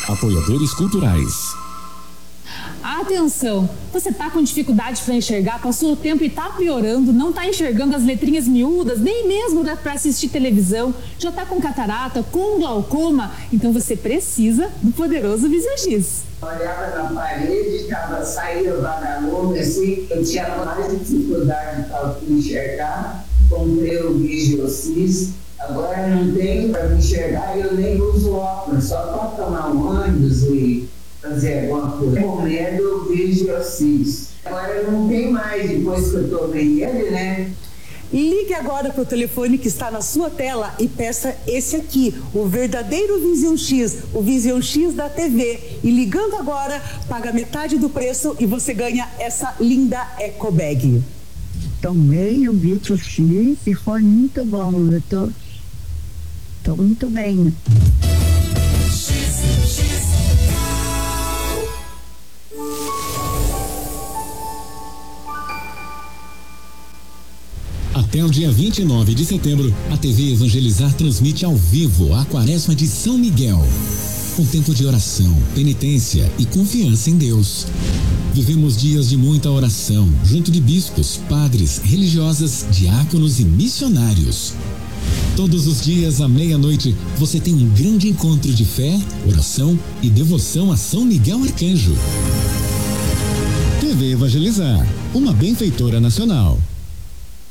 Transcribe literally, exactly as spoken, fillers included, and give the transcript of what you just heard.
Apoiadores culturais. Atenção! Você tá com dificuldade para enxergar, passou o tempo e tá piorando, não tá enxergando as letrinhas miúdas, nem mesmo para assistir televisão, já tá com catarata, com glaucoma, então você precisa do poderoso Visão X. Olhava na parede, estava saindo vagalume, assim, eu tinha mais dificuldade para enxergar, comprei o Visão X, agora não tenho para me enxergar e eu nem uso óculos, só para tomar um ônibus e fazer alguma coisa. Recomendo o Visão X. Agora não tem mais, depois que eu tomei ele, né? Ligue agora para o telefone que está na sua tela e peça esse aqui, o verdadeiro Visão X, o Visão X da T V. E ligando agora, paga metade do preço e você ganha essa linda Eco Bag. Tomei o Visão X e foi muito bom, eu tô, tô muito bem. Até o dia vinte e nove de setembro, a T V Evangelizar transmite ao vivo a Quaresma de São Miguel. Um tempo de oração, penitência e confiança em Deus. Vivemos dias de muita oração, junto de bispos, padres, religiosas, diáconos e missionários. Todos os dias, à meia-noite, você tem um grande encontro de fé, oração e devoção a São Miguel Arcanjo. T V Evangelizar, uma benfeitora nacional.